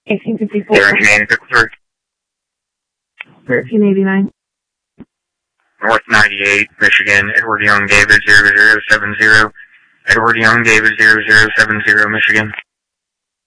1854. Air Engine 853. 1389. North 98, Michigan, Edward Young David 0070. Edward Young David 0070, Michigan.